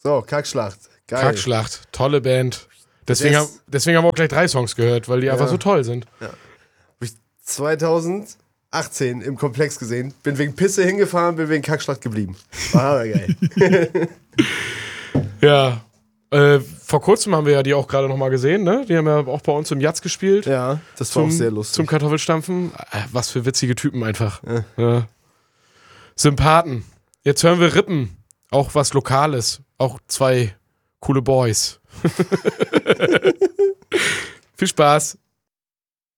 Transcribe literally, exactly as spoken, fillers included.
So, Kackschlacht. Geil. Kackschlacht, tolle Band. Deswegen, haben, deswegen haben wir auch gleich drei Songs gehört, weil die einfach ja. so toll sind. Ja. Hab ich zweitausendachtzehn im Komplex gesehen. Bin wegen Pisse hingefahren, bin wegen Kackschlacht geblieben. War aber geil. Ja. Äh, vor kurzem haben wir ja die auch gerade nochmal gesehen, ne? Die haben ja auch bei uns im Jatz gespielt. Ja, das zum, war auch sehr lustig. Zum Kartoffelstampfen. Äh, was für witzige Typen einfach. Ja. Ja. Sympathen. Jetzt hören wir Rippen. Auch was Lokales. Auch zwei coole Boys. Viel Spaß.